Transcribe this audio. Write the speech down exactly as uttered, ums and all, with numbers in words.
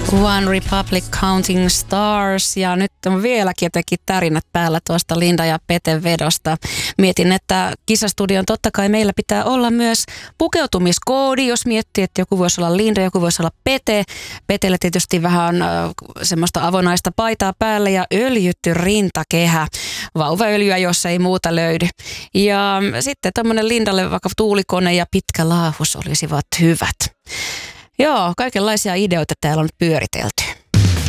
One Republic Counting Stars, ja nyt on vieläkin jotenkin tärinät päällä tuosta Linda ja Peten vedosta. Mietin, että kisastudion totta kai meillä pitää olla myös pukeutumiskoodi, jos miettii, että joku voisi olla Linda, joku voisi olla Pete. Petelle tietysti vähän äh, semmoista avonaista paitaa päälle ja öljytty rintakehä. Vauvaöljyä, jos ei muuta löydy. Ja sitten tämmöinen Lindalle vaikka tuulikone ja pitkä laahus olisivat hyvät. Joo, kaikenlaisia ideoita täällä on pyöritelty.